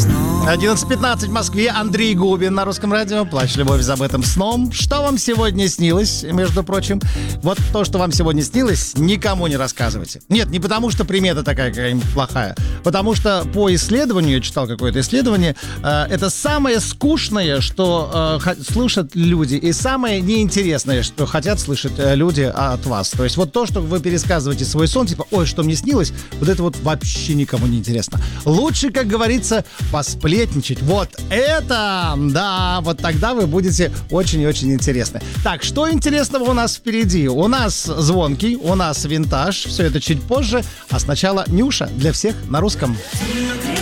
11:15 в Москве. Андрей Губин на Русском радио. «Плащ любовь забытым сном». Что вам сегодня снилось, между прочим? Вот то, что вам сегодня снилось, никому не рассказывайте. Нет, не потому, что примета такая какая-нибудь плохая. Потому что по исследованию, я читал какое-то исследование, это самое скучное, что слушают люди, и самое неинтересное, что хотят слышать люди от вас. То есть вот то, что вы пересказываете свой сон, типа, ой, что мне снилось, вот это вот вообще никому не интересно. Лучше, как говорится, посплетничать. Вот это, да, вот тогда вы будете очень и очень интересны. Так, что интересного у нас впереди? У нас звонкий, у нас винтаж, все это чуть позже, а сначала Нюша для всех на русском.